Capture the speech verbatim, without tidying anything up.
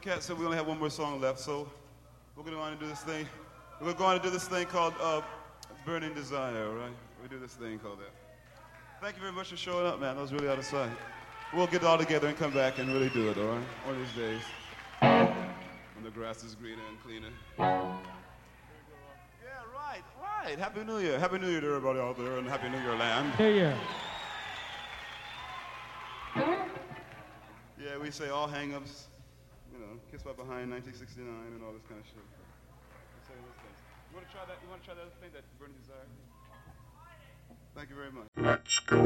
Cat said we only have one more song left, so we're going to go on and do this thing. We're going to go on and do this thing called uh, Burning Desire, all right? We do this thing called that. Thank you very much for showing up, man. That was really out of sight. We'll get it all together and come back and really do it, all right? One of these days. When the grass is greener and cleaner. Yeah, right, right. Happy New Year. Happy New Year to everybody out there and Happy New Year land. New Year. Yeah, we say all hang-ups, you know, Kiss by Behind, nineteen sixty-nine, and all this kind of shit. We say those things. You want to try that? You want to try that other thing, that Burning Desire? Thank you very much. Let's go.